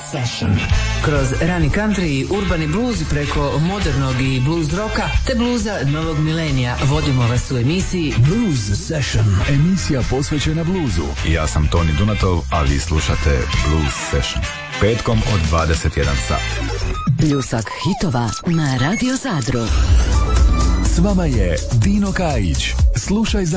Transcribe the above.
Session. Kroz rani country i urbani blues preko modernog i blues roka te bluza novog milenija vodimo vas u emisiji Blues Session, emisija posvećena bluzu. Ja sam Toni Dunatov, a vi slušate Blues Session. Petkom od 21 sat. Pljusak hitova na Radio Zadru. S vama je Dino Kajić. Slušaj za